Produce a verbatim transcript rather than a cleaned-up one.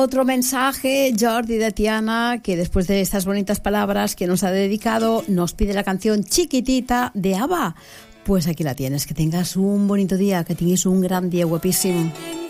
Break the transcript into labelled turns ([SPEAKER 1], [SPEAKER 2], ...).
[SPEAKER 1] otro mensaje, Jordi de Tiana, que después de estas bonitas palabras que nos ha dedicado, nos pide la canción Chiquitita de ABBA. Pues aquí la tienes, que tengas un bonito día, que tengas un gran día, guapísimo.